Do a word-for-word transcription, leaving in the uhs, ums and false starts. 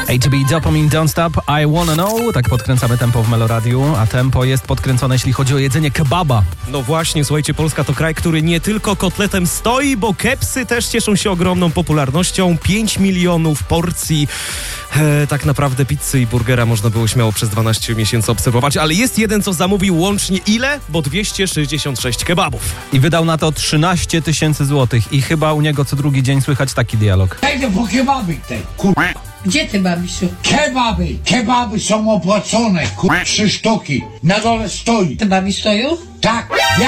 A to be Dopamine Don't Stop, I Wanna Know. Tak podkręcamy tempo w Meloradiu, a tempo jest podkręcone, jeśli chodzi o jedzenie kebaba. No właśnie, słuchajcie, Polska to kraj, który nie tylko kotletem stoi, bo kepsy też cieszą się ogromną popularnością. pięć milionów porcji e, tak naprawdę pizzy i burgera można było śmiało przez dwanaście miesięcy obserwować, ale jest jeden, co zamówił łącznie ile? Bo dwieście sześćdziesiąt sześć kebabów. I wydał na to trzynaście tysięcy złotych i chyba u niego co drugi dzień słychać taki dialog. Idę po kebaby tej, kur... Gdzie ty, babisiu? Kebaby, kebaby są opłacone, kur... trzy sztuki. Na dole stoi. Ty, babi, stoją? Tak, ja